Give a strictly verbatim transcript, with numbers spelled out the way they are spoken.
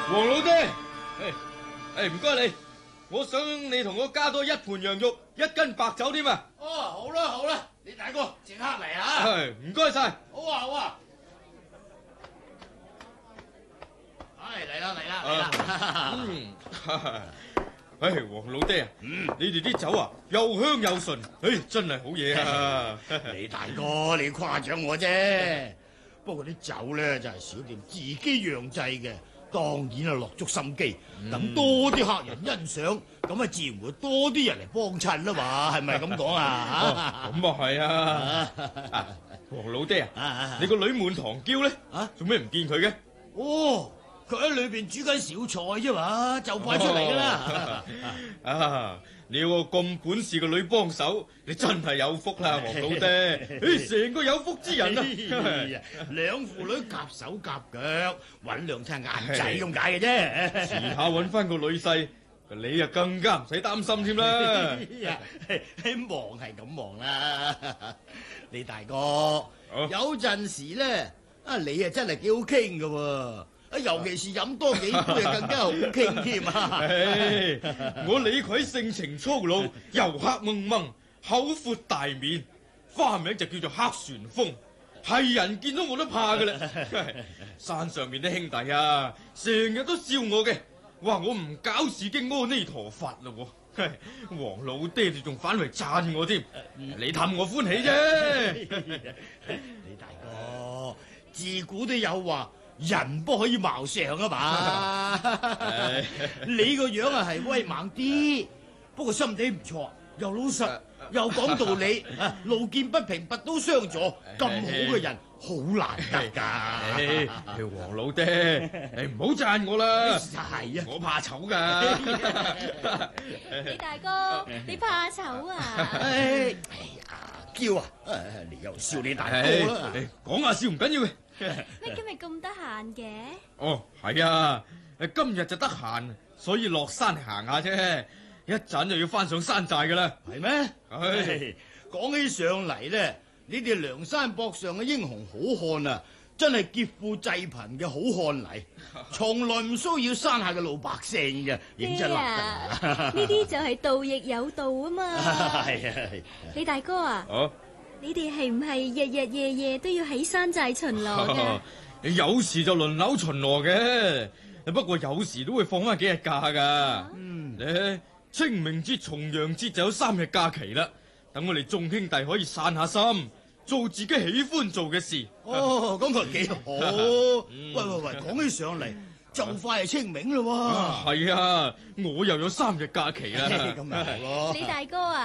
黃老爹，誒誒，唔該你，我想你同我加多一盤羊肉，一斤白酒添啊！ 哦，好啦好啦，李大哥即刻嚟啊！ 係，唔該晒。 好啊好啊，唉嚟啦嚟啦嚟啦！ 嗯，唉，黃老爹啊，嗯，你哋啲酒啊又香又純，唉，真係好嘢啊！ 李大哥，你誇獎我啫。不過啲酒咧就係小店自己釀製嘅，當然係落足心機，等多啲客人欣賞，咁啊自然會多啲人嚟幫襯啦嘛，係咪咁講啊？ 咁啊係啊！黃老爹啊，你個女滿堂嬌咧，啊，做咩唔見佢嘅？ 哦，佢喺裏邊煮緊小菜啫嘛，就快出嚟噶啦！ 啊，你有個咁本事嘅女幫手，你真係有福啦，黃老爹！誒，成個有福之人啊！ 兩父女夾手夾腳，搵兩餐晏仔咁解嘅啫。 遲下搵翻個女婿，你啊更加唔使擔心添啦。 忙係咁忙啦，李大哥，有陣時咧，啊你啊真係幾好傾噶喎。尤其是飲多幾杯啊，更加好傾添啊！ 我李逵性情粗魯，油黑蒙蒙，口闊大面，花名就叫做黑旋風，係人見到我都怕噶啦。山上面啲兄弟啊，成日都笑我嘅，話我唔搞自己阿彌陀佛咯。黃老爹就仲反為讚我添，你氹我歡喜啫。 李大哥，自古都有話。人不可以貌相啊嘛！你個樣啊係威猛啲，不過心地唔錯，又老實，又講道理，路見不平拔刀相助，咁好嘅人好難得噶。 黃老爹，你唔好讚我啦， 係啊， 我怕醜噶。 李大哥，你怕醜啊？ 哎呀，嬌啊！你又笑你大哥啦， 講下笑唔緊要嘅。 咩今日咁得閒嘅？ 哦，係啊，今日就得閒，所以落山行下啫。一陣就要翻上山寨噶啦。 係咩？唉，講起上嚟咧，你哋梁山泊上嘅英雄好漢啊，真係劫富濟貧嘅好漢嚟，從來唔騷擾山下嘅老百姓嘅，認真啦。 呢啲就係盜亦有道啊嘛。 係啊， 李大哥啊。 哦。 你哋係唔係日日夜夜都要喺山寨巡邏嘅？ 有時就輪流巡邏嘅，不過有時都會放翻幾日假噶。啊、嗯，你清明節、重陽節就有三日假期啦，等我哋眾兄弟可以散下心，做自己喜歡做嘅事。 哦，咁啊幾好。嗯、喂喂喂，講起上嚟，就快係清明啦喎。 係啊，啊，我又有三日假期啦。 咁咪好咯。 李大哥啊！